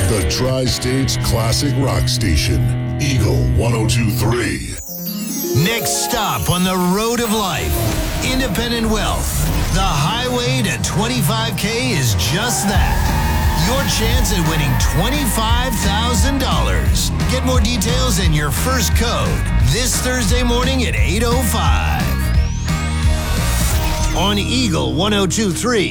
The Tri-States Classic Rock Station, Eagle 102.3. Next stop on the road of life, independent wealth. The highway to 25K is just that. Your chance at winning $25,000. Get more details and your first code this Thursday morning at 8:05 on Eagle 102.3.